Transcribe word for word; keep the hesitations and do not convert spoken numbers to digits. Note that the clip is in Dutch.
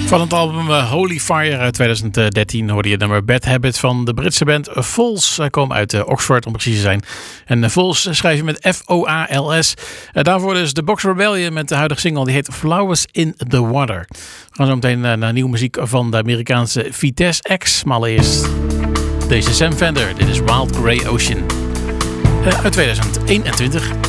Van het album Holy Fire uit twintig dertien hoorde je het nummer Bad Habit van de Britse band Foals. Zij komen uit Oxford om precies te zijn. En Foals schrijf je met F O A L S. Daarvoor dus de Box Rebellion met de huidige single. Die heet Flowers in the Water. We gaan zo meteen naar nieuwe muziek van de Amerikaanse Vitesse X. Maar allereerst deze Sam Fender. Dit is Wild Grey Ocean uit twintig eenentwintig.